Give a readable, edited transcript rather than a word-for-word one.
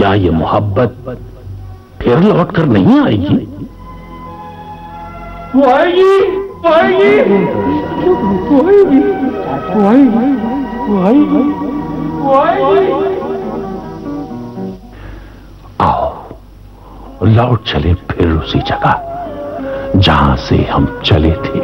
क्या ये मोहब्बत फिर लौट कर नहीं आएगी? वो आएगी, वो आएगी, वो आएगी, वो आएगी, वो आएगी, वो आएगी। आओ लौट चले फिर उसी जगह जहां से हम चले थे।